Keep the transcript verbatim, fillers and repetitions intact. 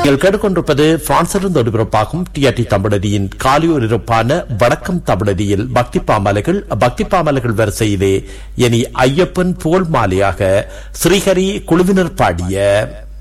நீங்கள் கேட்டுக்கொண்டிருப்பது பிரான்சிலிருந்து ஒளிபரப்பாகும் டிஆர்டி தமிழடியின் காலியோரிப்பான வடக்கம் தமிழடியில் பக்தி பாமாலைகள் பக்தி பாமாலைகள் வரிசையிலே இனி ஐயப்பன் புகழ் மாலையாக ஸ்ரீஹரி குழுவினர் பாடிய